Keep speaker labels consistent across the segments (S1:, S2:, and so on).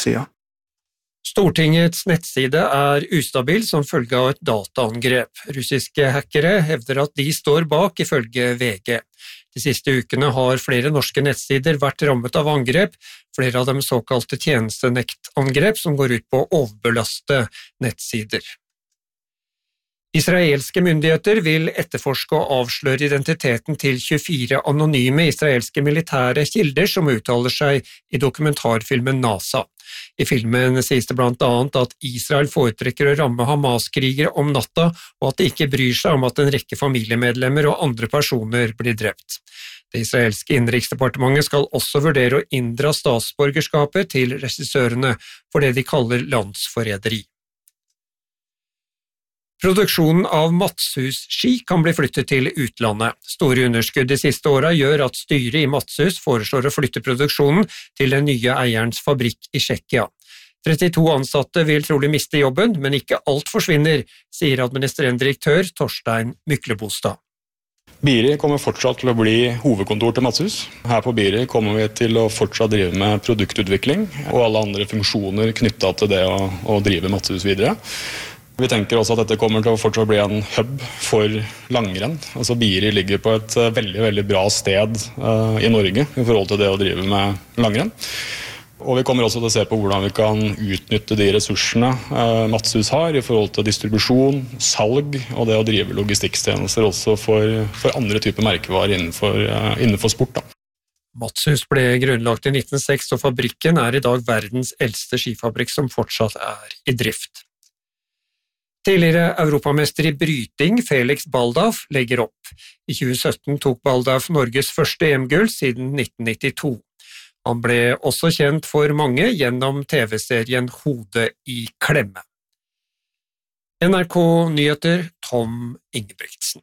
S1: nettsida.
S2: Stortingets nettside ustabil som følge av et dataangrep. Russiske hackere hevder at de står bak ifølge VG. De siste ukene har flere norske nettsider vært rammet av angrep, flere av dem såkalte tjenestenektangrep som går ut på å overbelaste nettsider. Israelske myndigheter vil etterforske og avsløre identiteten til 24 anonyme israelske militære kilder som uttaler seg i dokumentarfilmen NASA. I filmen sies det blant annet at Israel foretrekker å ramme Hamas-krigere om natta, og at de ikke bryr seg om at en rekke familiemedlemmer og andre personer blir drept. Det israelske innenriksdepartementet skal også vurdere å inndra statsborgerskapet til regissørene for det de kaller landsforræderi. Produksjonen av Matshus-ski kan bli flyttet til utlandet. Store underskudd de siste årene gjør at styret i Matshus foreslår å flytte produksjonen til den nye eierens fabrikk i Tsjekkia. 32 ansatte vil trolig miste jobben, men ikke alt forsvinner, sier administrerende direktør Torstein Myklebostad.
S3: Biri kommer fortsatt til å bli hovedkontor til Matshus. Her på Biri kommer vi til å fortsatt drive med produktutvikling og alle andre funksjoner knyttet til det å drive Matshus videre. Vi tenker også at dette kommer til å fortsatt bli en hub for langrenn. Altså Biri ligger på et veldig bra sted i Norge i forhold til det å drive med langrenn. Og vi kommer også til å se på hvordan vi kan utnytte de ressursene Matshus har i forhold til distribusjon, salg og det å drive logistikktjenester også for andre typer merkevarer innenfor sport. Da.
S2: Matshus ble grunnlagt i 1906, og fabrikken i dag verdens eldste skifabrikk som fortsatt i drift. Tidligere europamester i bryting, Felix Baldauf, legger opp. I 2017 tok Baldauf Norges første EM-gull siden 1992. Han ble også kjent for mange gjennom TV-serien Hodet i klemme. NRK Nyheter, Tom Ingebrigtsen.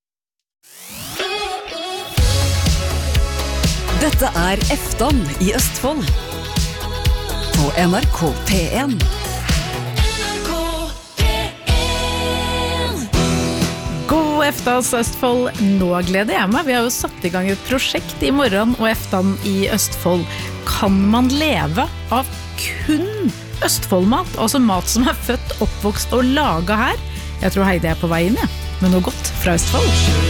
S4: Dette Eftan i Østfold på NRK P1.
S5: God eftas Østfold, nå gleder jeg meg. Vi har jo satt i gang et prosjekt i morgen og eftan i Østfold. Kan man leve av kun Østfoldmat? Altså mat som født, oppvokst og laget her? Jeg tror Heidi på vei inn, med noe godt fra Østfold.